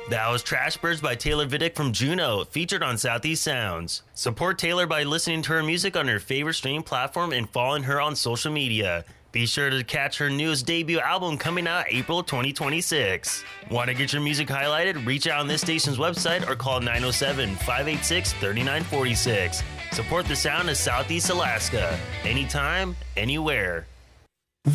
That was Trash Birds by Taylor Vidic from Juno, featured on Southeast Sounds. Support Taylor by listening to her music on your favorite streaming platform and following her on social media. Be sure to catch her newest debut album coming out April 2026. Want to get your music highlighted? Reach out on this station's website or call 907-586-3946. Support the sound of Southeast Alaska. Anytime, anywhere.